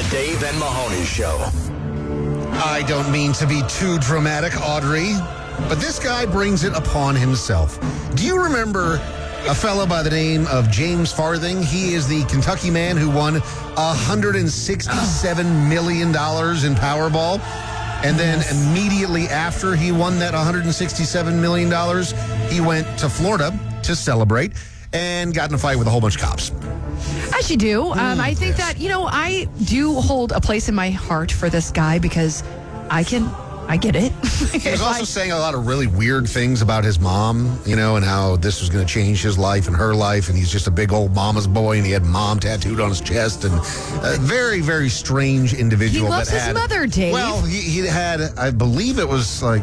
Dave and Mahoney Show. I don't mean to be too dramatic, Audrey, but this guy brings it upon himself. Do you remember a fellow by the name of James Farthing? He is the Kentucky man who won $167 million in Powerball. And then immediately after he won that $167 million, he went to Florida to celebrate and got in a fight with a whole bunch of cops. As you do. I think that, I do hold a place in my heart for this guy because I get it. He was also saying a lot of really weird things about his mom, and how this was going to change his life and her life, and he's just a big old mama's boy, and he had mom tattooed on his chest, and a very, very strange individual. He loves his mother, Dave. Well, he had, I believe it was like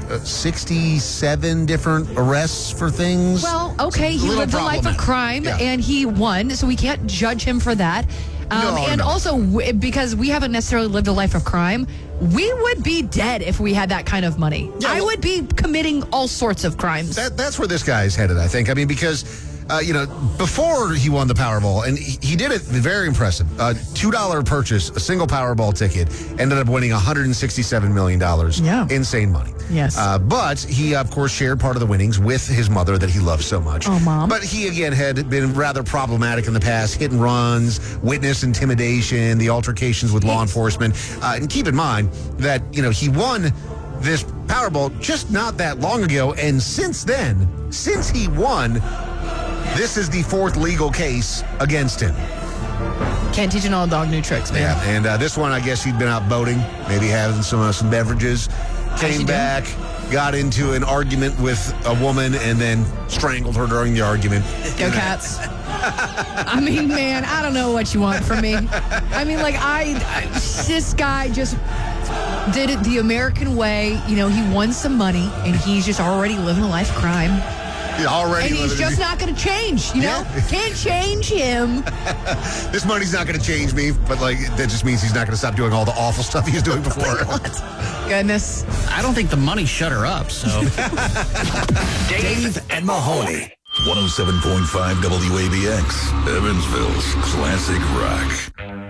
67 different arrests for things. Well, okay, he lived a life of crime, and he won, so we can't judge him for that. Also, because we haven't necessarily lived a life of crime, we would be dead if we had that kind of money. Yeah, I would be committing all sorts of crimes. That's where this guy's headed, I think. I mean, because, before he won the Powerball, and he did it very impressive. $2 purchase, a single Powerball ticket, ended up winning $167 million. Yeah. Insane money. Yes. But he, of course, shared part of the winnings with his mother that he loves so much. Oh, Mom. But he, again, had been rather problematic in the past. Hit and runs, witness intimidation, the altercations with law enforcement. And keep in mind that, he won this Powerball just not that long ago. And since then, since he won, this is the fourth legal case against him. Can't teach an old dog new tricks, man. Yeah, and this one, I guess he'd been out boating, maybe having some beverages, came back, got into an argument with a woman, and then strangled her during the argument. Go Cats. I mean, man, I don't know what you want from me. I mean, this guy just did it the American way. He won some money, and he's just already living a life of crime. And he's just not going to change, Can't change him. This money's not going to change me, but that just means he's not going to stop doing all the awful stuff he was doing before. Goodness. I don't think the money shut her up, so. Dave and Mahoney. 107.5 WABX, Evansville's classic rock.